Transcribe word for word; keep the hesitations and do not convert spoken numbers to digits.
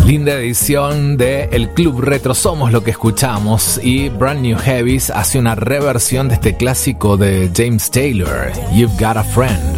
Linda edición de El Club Retro, somos lo que escuchamos, y Brand New Heavies hace una reversión de este clásico de James Taylor, You've Got a Friend.